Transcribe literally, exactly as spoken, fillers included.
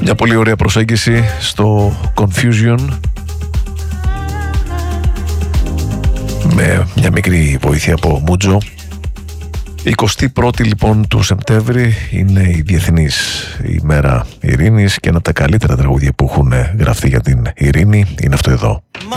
Μια πολύ ωραία προσέγγιση στο Confusion, με μια μικρή βοήθεια από Μούτζο. εικοστή πρώτη λοιπόν του Σεπτέμβρη είναι η Διεθνής ημέρα ειρήνης και ένα από τα καλύτερα τραγούδια που έχουν γραφτεί για την ειρήνη είναι αυτό εδώ.